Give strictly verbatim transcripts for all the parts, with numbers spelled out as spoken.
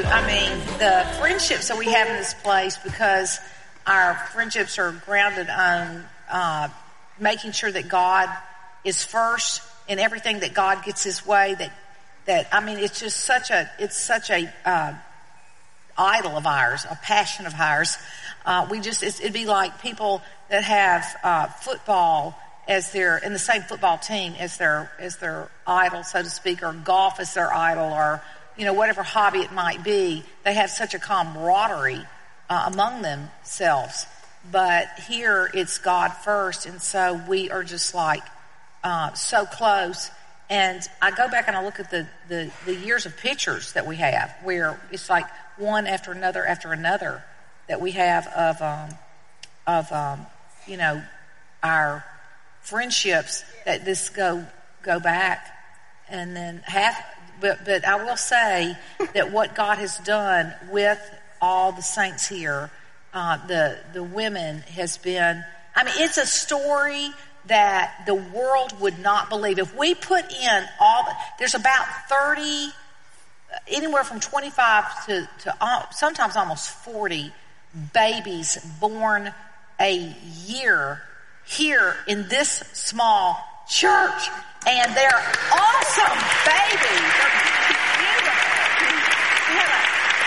I mean, the friendships that we have in this place, because our friendships are grounded on uh, making sure that God is first in everything, that God gets his way, that, that I mean, it's just such a, it's such a uh, idol of ours, a passion of ours. Uh, we just, it's, it'd be like people that have uh, football as their, in the same football team as their, as their idol, so to speak, or golf as their idol, or, you know, whatever hobby it might be. They have such a camaraderie uh, among themselves. But here it's God first, and so we are just like uh, so close. And I go back and I look at the, the, the years of pictures that we have, where it's like one after another after another that we have of, um, of um, you know, our friendships that this go go back, and then half. But but I will say that what God has done with all the saints here, uh, the the women has been. I mean, it's a story that the world would not believe. If we put in all, the, there's about thirty, anywhere from twenty-five to to uh, sometimes almost forty babies born a year here in this small church, and they're awesome babies. They're beautiful.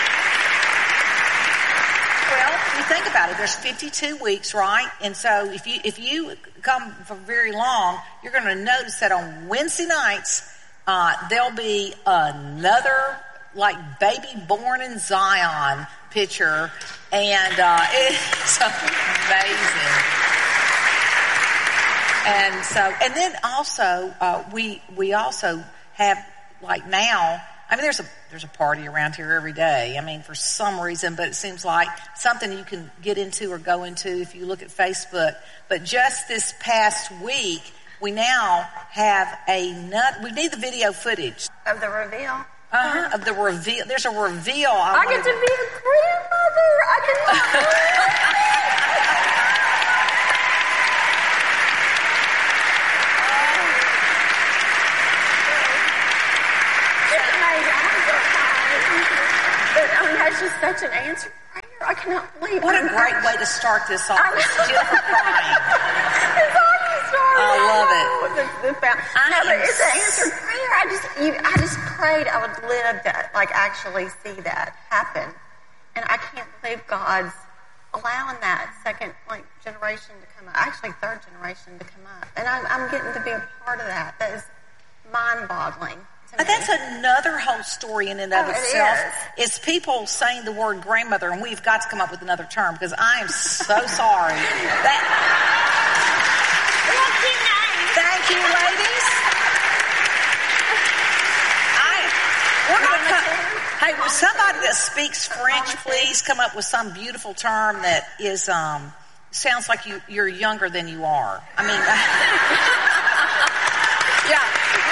Well, you think about it. There's fifty-two weeks, right? And so if you if you come for very long, you're going to notice that on Wednesday nights uh, there'll be another like baby born in Zion picture, and uh, it's amazing. And so, and then also, uh, we, we also have, like now, I mean, there's a, there's a party around here every day. I mean, for some reason, but it seems like something you can get into or go into if you look at Facebook. But just this past week, we now have a nut, we need the video footage. Of the reveal? Uh-huh, of the reveal. There's a reveal. I, I get to be a grandmother. I cannot. That's just such an answered prayer. I cannot believe it. What a great way to start this off. Jennifer crying. It's already started. I love I it. The, the found, I no, but am it's an answered prayer. I just, you, I just prayed I would live that, like actually see that happen. And I can't believe God's allowing that second, like, generation to come up. Actually, third generation to come up. And I'm, I'm getting to be a part of that. That is mind-boggling. Uh, that's another whole story in and of oh, itself. It is. It's people saying the word grandmother, and we've got to come up with another term, because I am so sorry. That, thank you, ladies. I, we're gonna come, hey, will somebody that speaks French please come up with some beautiful term that is um sounds like you, you're younger than you are? I mean, yeah.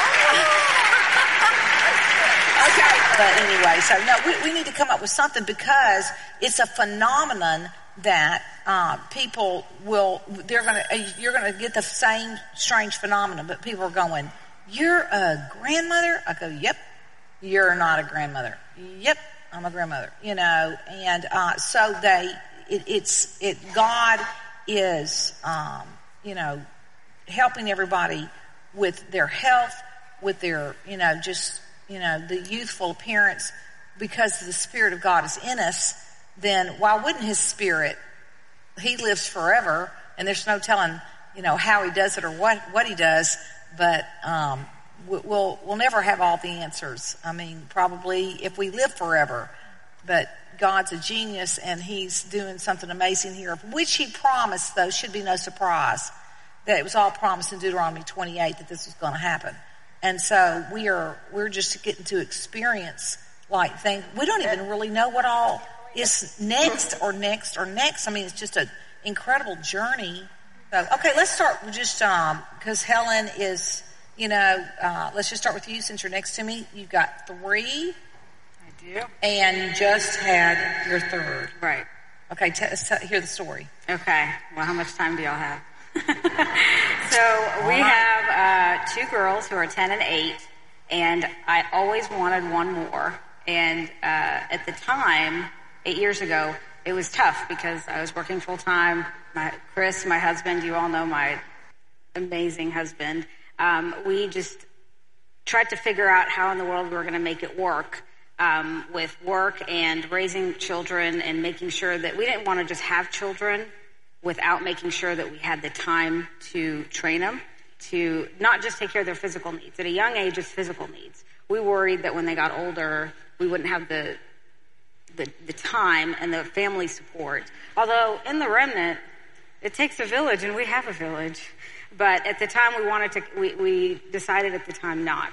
Okay, but anyway, so no, we, we need to come up with something, because it's a phenomenon that uh, people will, they're going to, you're going to get the same strange phenomenon, but people are going, you're a grandmother? I go, yep. You're not a grandmother. Yep, I'm a grandmother, you know, and uh, so they, it, it's, it, God is, um, you know, helping everybody with their health, with their, you know, just, you know, the youthful appearance, because the Spirit of God is in us. Then why wouldn't His Spirit? He lives forever, and there's no telling, you know, how He does it or what what He does. But um, we'll we'll never have all the answers. I mean, probably if we live forever. But God's a genius, and He's doing something amazing here, which He promised. Though should be no surprise that it was all promised in Deuteronomy twenty-eight that this was going to happen. And so we are, we're just getting to experience like things. We don't even really know what all is next or next or next. I mean, it's just an incredible journey. So, okay, let's start with just, um, cause Helen is, you know, uh, let's just start with you since you're next to me. You've got three. I do. And you just had your third. Right. Okay, t- t- hear the story. Okay. Well, how much time do y'all have? So we have uh, two girls who are ten and eight, and I always wanted one more. And uh, at the time, eight years ago, it was tough because I was working full time. My Chris, my husband, you all know my amazing husband. Um, we just tried to figure out how in the world we were going to make it work um, with work and raising children and making sure that we didn't want to just have children without making sure that we had the time to train them to not just take care of their physical needs. At a young age, it's physical needs. We worried that when they got older, we wouldn't have the the, the time and the family support. Although in the remnant, it takes a village, and we have a village. But at the time, we wanted to. We, we decided at the time not.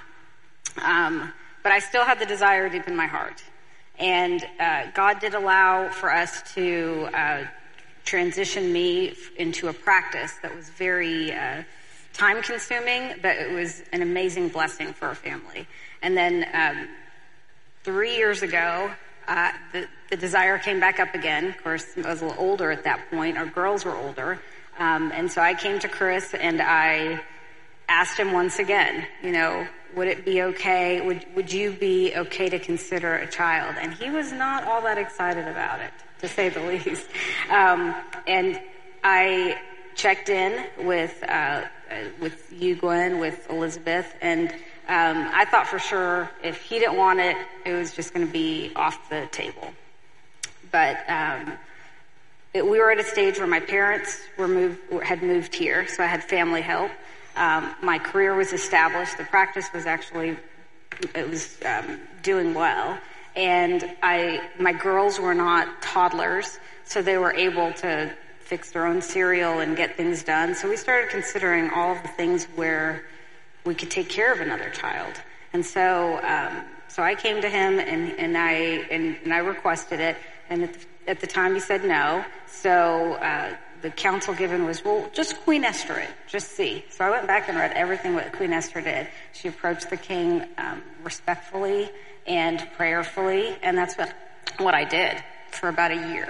Um, but I still had the desire deep in my heart, and uh, God did allow for us to uh, transition me into a practice that was very uh, time-consuming, but it was an amazing blessing for our family. And then um, three years ago, uh, the, the desire came back up again. Of course, I was a little older at that point. Our girls were older. Um, and so I came to Chris and I asked him once again, you know, would it be okay? Would, would you be okay to consider a child? And he was not all that excited about it, to say the least. Um, and I checked in with, uh, with you, Gwen, with Elizabeth, and um, I thought for sure if he didn't want it, it was just going to be off the table. But, um, It, we were at a stage where my parents were moved, had moved here, so I had family help. Um, my career was established. The practice was actually, it was um, doing well. And I, my girls were not toddlers, so they were able to fix their own cereal and get things done. So we started considering all of the things where we could take care of another child. And so, um, so I came to him and, and I and, and I requested it. And at the, at the time, he said no. So uh, the counsel given was, well, just Queen Esther it. Just see. So I went back and read everything what Queen Esther did. She approached the king um, respectfully and prayerfully, and that's what, what I did for about a year.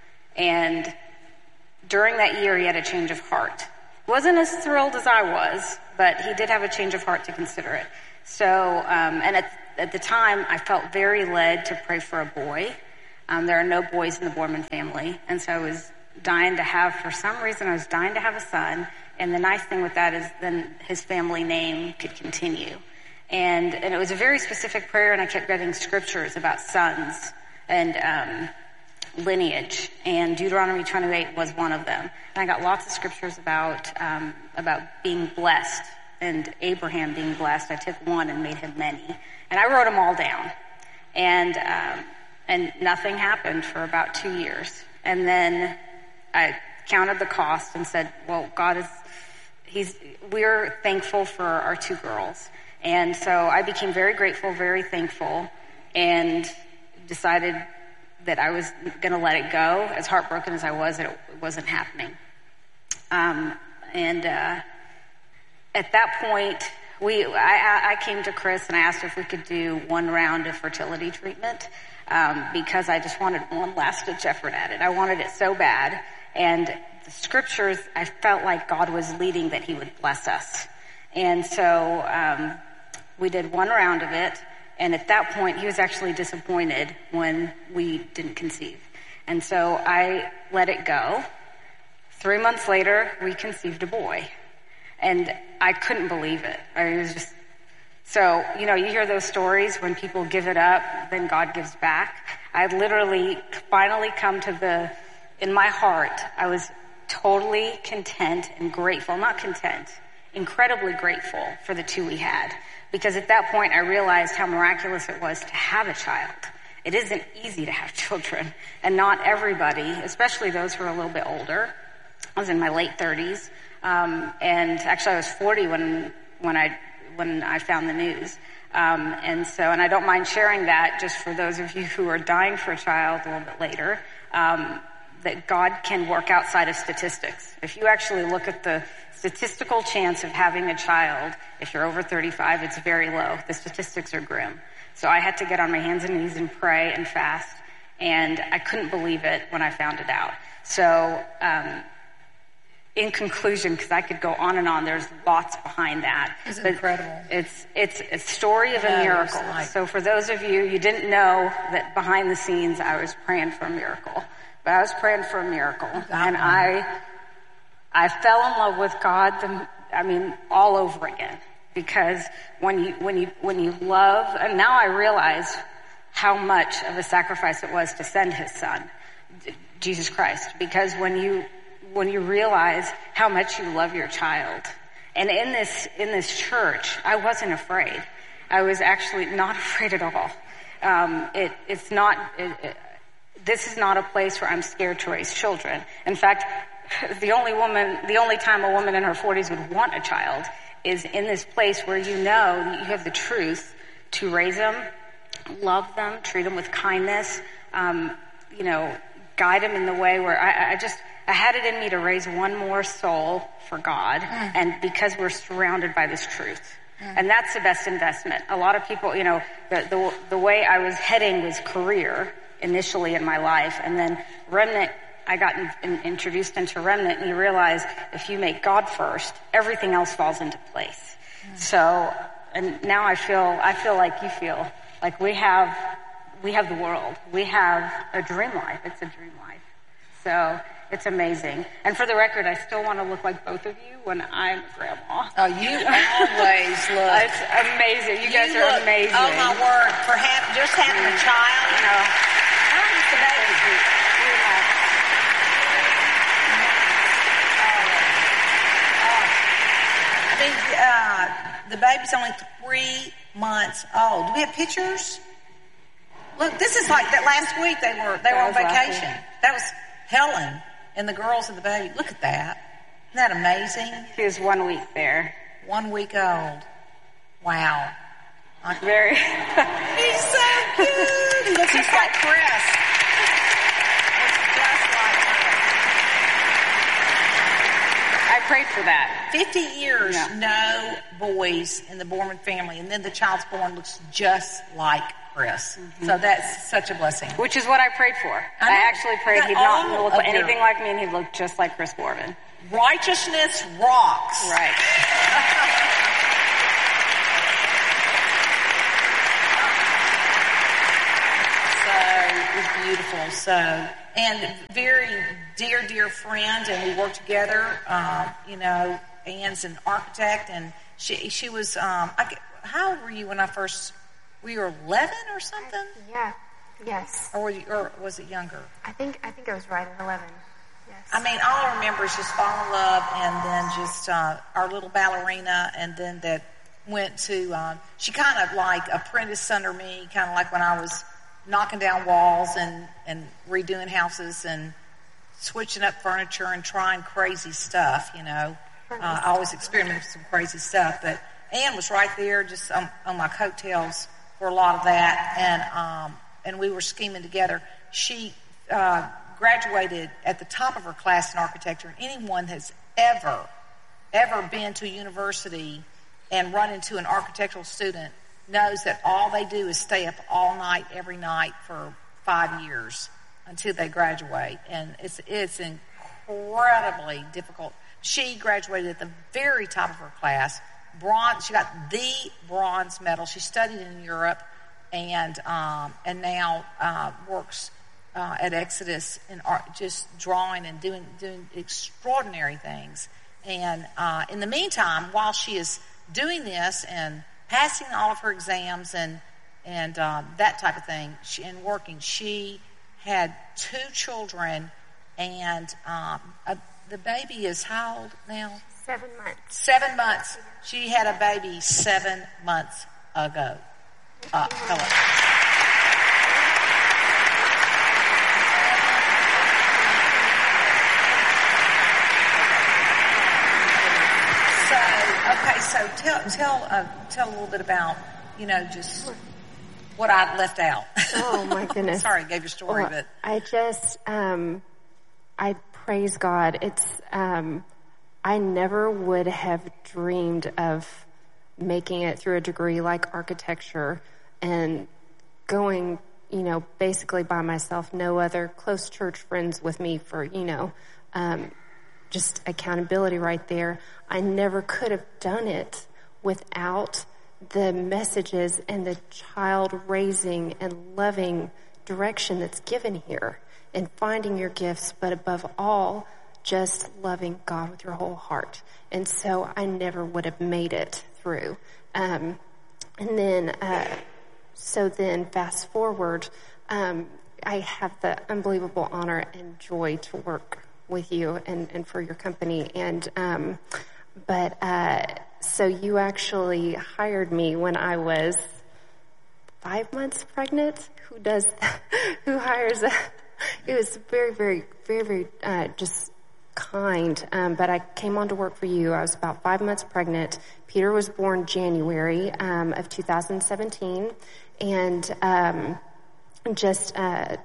And during that year, he had a change of heart. Wasn't as thrilled as I was, but he did have a change of heart to consider it. So, um, and at, at the time, I felt very led to pray for a boy. Um, there are no boys in the Borman family, and so I was dying to have, for some reason, I was dying to have a son, and the nice thing with that is then his family name could continue. And, and it was a very specific prayer, and I kept getting scriptures about sons and um, lineage, and Deuteronomy twenty-eight was one of them. And I got lots of scriptures about um, about being blessed, and Abraham being blessed. I took one and made him many, and I wrote them all down. And um, and nothing happened for about two years. And then I counted the cost and said, well, God is, he's, we're thankful for our two girls. And so I became very grateful, very thankful, and decided that I was going to let it go. As heartbroken as I was, it wasn't happening. Um, and uh, at that point, we I, I came to Chris and I asked if we could do one round of fertility treatment. Um, because I just wanted one last ditch effort at it. I wanted it so bad. And the scriptures, I felt like God was leading that he would bless us. And so um, we did one round of it. And at that point, he was actually disappointed when we didn't conceive. And so I let it go. Three months later, we conceived a boy. And I couldn't believe it. I mean, it was just... So, you know, you hear those stories when people give it up, then God gives back. I literally finally come to the, in my heart, I was totally content and grateful, not content, incredibly grateful for the two we had. Because at that point I realized how miraculous it was to have a child. It isn't easy to have children, and not everybody, especially those who are a little bit older. I was in my late thirties, um, and actually I was forty when, when I, when I found the news. Um, and so, and I don't mind sharing that just for those of you who are dying for a child a little bit later, um, that God can work outside of statistics. If you actually look at the statistical chance of having a child, if you're over thirty-five, it's very low. The statistics are grim. So I had to get on my hands and knees and pray and fast, and I couldn't believe it when I found it out. So, um, in conclusion, because I could go on and on, there's lots behind that. It's but incredible. It's it's a story of a Yeah, miracle. it's like- So for those of you, you didn't know that behind the scenes I was praying for a miracle. But I was praying for a miracle. And I I fell in love with God, the, I mean, all over again. Because when you when you when you love, and now I realize how much of a sacrifice it was to send his son, Jesus Christ. Because when you when you realize how much you love your child, and in this in this church, I wasn't afraid. I was actually not afraid at all. Um, it, it's not. It, it, this is not a place where I'm scared to raise children. In fact, the only woman, the only time a woman in her forties would want a child is in this place where you know that you have the truth to raise them, love them, treat them with kindness, um, you know, guide them in the way where I, I just, I had it in me to raise one more soul for God, mm. and because we're surrounded by this truth. Mm. And that's the best investment. A lot of people, you know, the, the, the way I was heading was career initially in my life, and then Remnant, I got in, in, introduced into Remnant, and you realize if you make God first, everything else falls into place. Mm. So, and now I feel, I feel like you feel, like we have, we have the world. We have a dream life. It's a dream life. So it's amazing. And for the record, I still want to look like both of you when I'm grandma. Oh, you always look. It's amazing. You, You guys are look- amazing. Oh my word! For ha- just having a child, you know. How old is the baby? I mean, uh, the baby's only three months old. Do we have pictures? Look, this is like that last week they were they were That on was last vacation. week. That was Helen and the girls and the baby. Look at that. Isn't that amazing? She was one week there. One week old. Wow. I- Very. He's so cute. He looks just like Chris. Looks just like Chris. I prayed for that. Fifty years, Yeah. no boys in the Borman family, and then the child's born looks just like Chris. Mm-hmm. So that's such a blessing. Which is what I prayed for. I I, know. actually prayed Got he'd not all look of like your- anything like me, and he'd look just like Chris Borman. Righteousness rocks. Right. So it was beautiful. So, and very dear, dear friend, and we worked together. Um, you know, Ann's an architect, and she she was. Um, I, g- how old were you when I first? Were you eleven or something, Yeah. Yes. or were you, or was it younger? I think I think I was right at eleven. Yes. I mean, all I remember is just fall in love, and then just uh, our little ballerina, and then that went to. Um, she kind of like apprenticed under me, kind of like when I was knocking down walls and and redoing houses and switching up furniture and trying crazy stuff. You know, uh, I always experimented with some crazy stuff, but Ann was right there, just on, on my coattails for a lot of that, and um, and we were scheming together. She. Uh, graduated at the top of her class in architecture, and anyone has ever, ever been to a university and run into an architectural student knows that all they do is stay up all night, every night for five years until they graduate, and it's it's incredibly difficult. She graduated at the very top of her class, bronze. She got the bronze medal. She studied in Europe, and um, and now uh, works. Uh, at Exodus and art, just drawing and doing doing extraordinary things. And uh, in the meantime, while she is doing this and passing all of her exams and and uh, that type of thing, she, and working, she had two children, and um, a, the baby is how old now? Seven months. Seven months. She had a baby seven months ago. Uh, hello. Okay, so tell tell uh, tell a little bit about, you know, just what I left out. Oh my goodness! Sorry, I gave your story, Well, but I just um, I praise God. It's um, I never would have dreamed of making it through a degree like architecture and going, you know, basically by myself. No other close church friends with me for, you know. Um, just accountability right there. I never could have done it without the messages and the child raising and loving direction that's given here, and finding your gifts, but above all, just loving God with your whole heart. And so I never would have made it through. Um, and then, uh, so then fast forward, um, I have the unbelievable honor and joy to work with you and, and for your company. And, um, but, uh, so you actually hired me when I was five months pregnant. Who does that? Who hires a, it was very, very, very, very, uh, just kind. Um, but I came on to work for you. I was about five months pregnant. Peter was born January, um, of two thousand seventeen. And, um, just, uh,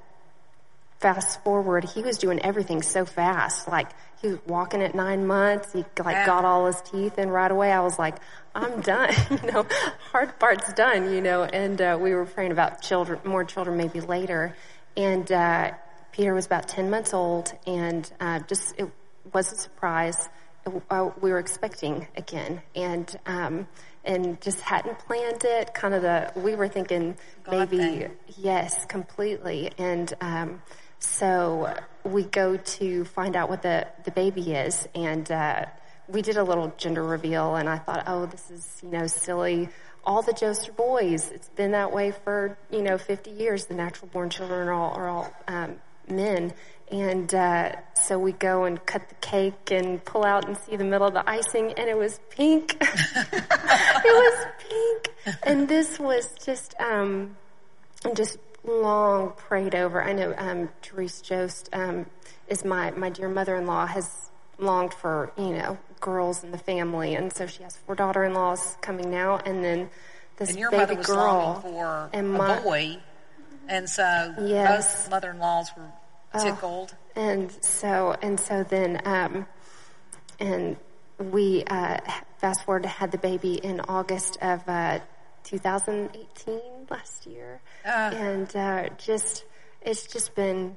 fast forward, he was doing everything so fast. Like, he was walking at nine months. He like yeah. got all his teeth in right away. I was like, I'm done. you know, hard part's done, you know, and, uh, we were praying about children, more children maybe later. And, uh, Peter was about ten months old, and, uh, just, it was a surprise. It, uh, we were expecting again, and, um, and just hadn't planned it. Kind of the, we were thinking God maybe, thing. yes, completely. And, um, so we go to find out what the, the baby is, and, uh, we did a little gender reveal, and I thought, oh, this is, you know, silly. All the Joes are boys. It's been that way for, you know, fifty years. The natural born children are all, are all, um, men. And, uh, so we go and cut the cake and pull out and see the middle of the icing, and it was pink. It was pink. And this was just, um, just long prayed over. I know, um, Therese Jost, um, is my, my dear mother-in-law has longed for, you know, girls in the family. And so she has four daughter-in-laws coming now. And then this and your baby mother was girl longing for and a my, boy. And so yes. both mother-in-laws were tickled. Oh, and so, and so then, um, and we, uh, fast forward to had the baby in August of, uh, two thousand eighteen last year. Uh, and, uh, just, it's just been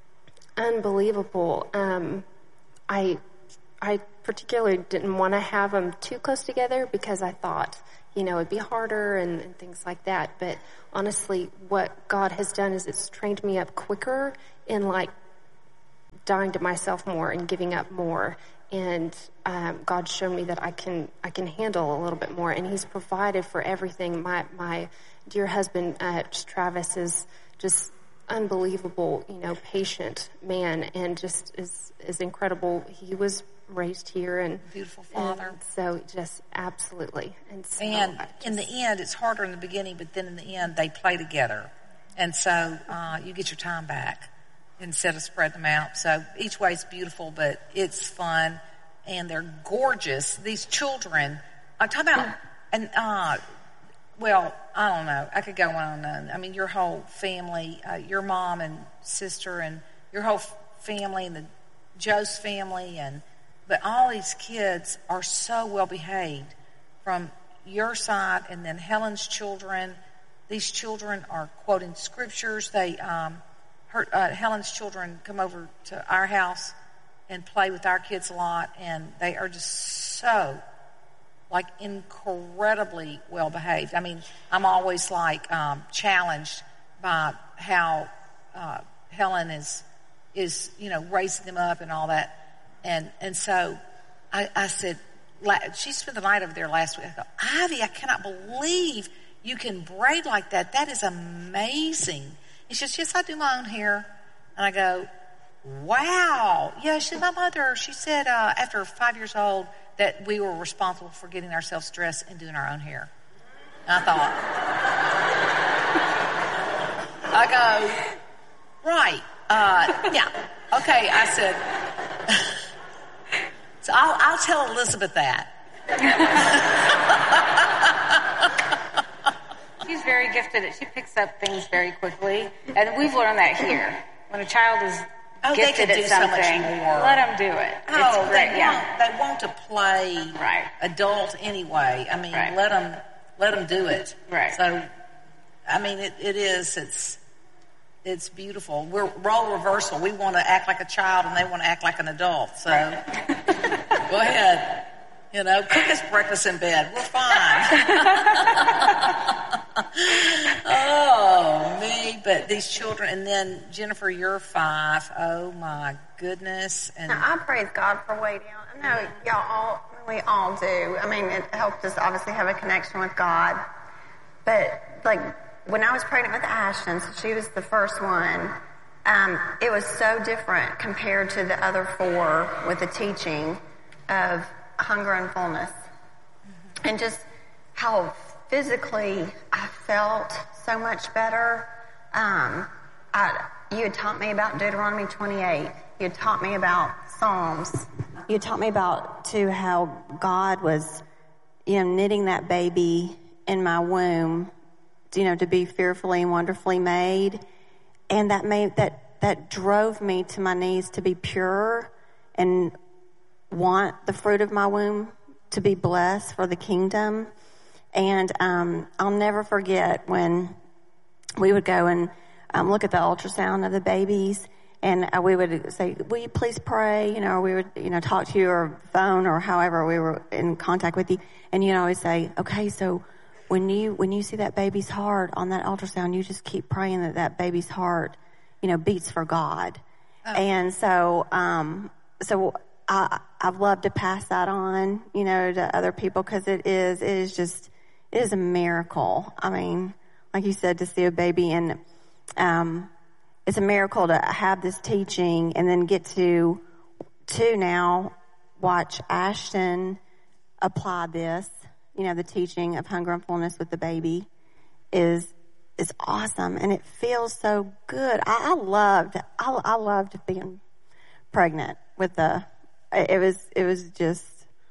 unbelievable. Um, I, I particularly didn't want to have them too close together because I thought, you know, it'd be harder and, and things like that. But honestly, what God has done is it's trained me up quicker in like dying to myself more and giving up more. And um, God's shown me that I can I can handle a little bit more, and He's provided for everything. My my dear husband, uh, Travis, is just unbelievable, you know, patient man, and just is is incredible. He was raised here, and beautiful father. And so just absolutely. And so and just, in the end, it's harder in the beginning, but then in the end, they play together, and so uh, you get your time back instead of spreading them out. So each way is beautiful, but it's fun, and they're gorgeous. These children, I'm talking about, and uh, well, I don't know. I could go on and on. I mean, your whole family, uh, your mom and sister, and your whole family, and the Joe's family, and but all these kids are so well behaved from your side, and then Helen's children. These children are quoting scriptures. They, um, her, uh, Helen's children come over to our house and play with our kids a lot, and they are just so, like, incredibly well behaved. I mean, I'm always like um, challenged by how uh, Helen is is you know raising them up and all that. And and so I, I said, she spent the night over there last week. I thought, Ivy, I cannot believe you can braid like that. That is amazing. And she says, yes, I do my own hair. And I go, wow. Yeah, she said, my mother, she said uh, after five years old that we were responsible for getting ourselves dressed and doing our own hair. And I thought, I go, right. Uh, yeah. Okay, I said, so I'll, I'll tell Elizabeth that. She's very gifted. She picks up things very quickly. And we've learned that here. When a child is oh, gifted they can at do something, so much more. let them do it. Oh, it's great. they, Yeah. want, they want to play right. adult anyway. I mean, right. let them let them do it. Right. So, I mean, it, it is. It's it's beautiful. We're role reversal. We want to act like a child, and they want to act like an adult. So go ahead. You know, cook us breakfast in bed. We're fine. Oh, me. But these children, and then Jennifer, you're five. Oh, my goodness. And now, I praise God for way down. I know y'all all, we all do. I mean, it helped us obviously have a connection with God. But, like, when I was pregnant with Ashton, so she was the first one, um, it was so different compared to the other four with the teaching of hunger and fullness. Mm-hmm. And just how physically I felt so much better. Um, I, you had taught me about Deuteronomy twenty-eight. You had taught me about Psalms. You had taught me about, too, how God was, you know, knitting that baby in my womb, you know, to be fearfully and wonderfully made. And that made, that, that drove me to my knees to be pure and want the fruit of my womb to be blessed for the kingdom. And um, I'll never forget when we would go and um, look at the ultrasound of the babies, and uh, we would say, will you please pray? You know, or we would, you know, talk to you or phone or however we were in contact with you. And you know, always say, okay, so when you when you see that baby's heart on that ultrasound, you just keep praying that that baby's heart, you know, beats for God. Oh. And so, um, so I, I've loved to pass that on, you know, to other people, because it is, it is just, it is a miracle. I mean, like you said, to see a baby, and um, it's a miracle to have this teaching and then get to, to now watch Ashton apply this, you know, the teaching of hunger and fullness with the baby is, is awesome. And it feels so good. I, I loved, I, I loved being pregnant with the, it was, it was just,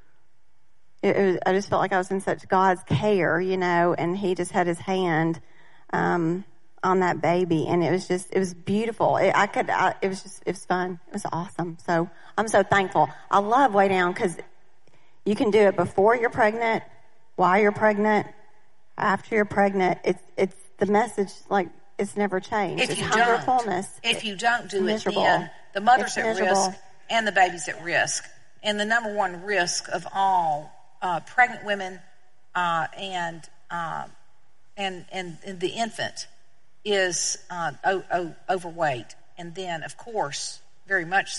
it was, I just felt like I was in such God's care, you know, and he just had his hand, um, on that baby. And it was just, it was beautiful. It, I could, I, it was just, it was fun. It was awesome. So I'm so thankful. I love Way Down, because you can do it before you're pregnant, while you're pregnant, after you're pregnant. It's, it's the message, like, it's never changed. If it's you hunger, don't, fullness. if you don't do it's it, miserable. then the mother's It's at miserable. risk and the baby's at risk. And the number one risk of all uh, pregnant women uh, and, uh, and and and the infant is uh, o- o- overweight, and then of course very much